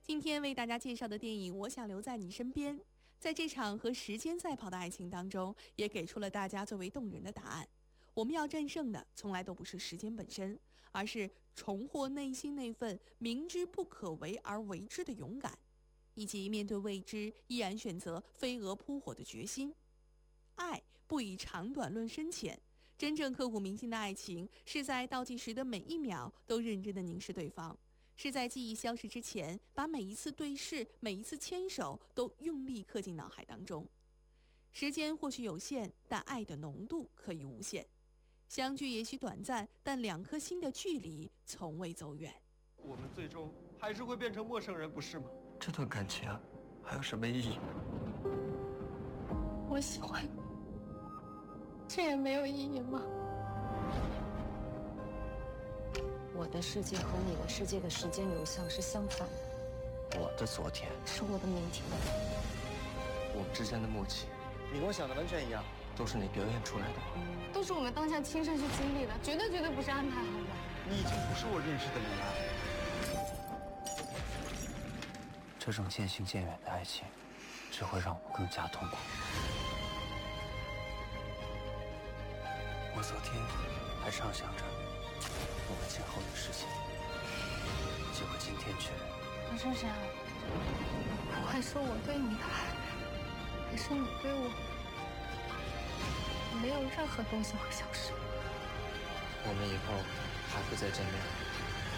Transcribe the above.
今天为大家介绍的电影《我想留在你身边》，在这场和时间赛跑的爱情当中，也给出了大家最为动人的答案。我们要战胜的，从来都不是时间本身，而是重获内心那份明知不可为而为之的勇敢，以及面对未知依然选择飞蛾扑火的决心。爱不以长短论深浅，真正刻骨铭心的爱情，是在倒计时的每一秒都认真地凝视对方，是在记忆消失之前，把每一次对视、每一次牵手都用力刻进脑海当中。时间或许有限，但爱的浓度可以无限。相聚也许短暂，但两颗心的距离从未走远。 我们最终还是会变成陌生人，不是吗？ 这段感情还有什么意义？ 我喜欢你，这也没有意义吗？ 我的世界和你的世界的时间流向是相反的。 我的昨天是我的明天。 我们之间的默契，你跟我想的完全一样，都是你表演出来的。 都是我们当下亲身去经历的，绝对不是安排好的。 你已经不是我认识的你了。 这种渐行渐远的爱情，只会让我更加痛苦。我昨天还畅想着我们今后的事情，结果今天却…… 可是这样，不管是我对你的爱，还是你对我，没有任何东西会消失。 我们以后还会再见面。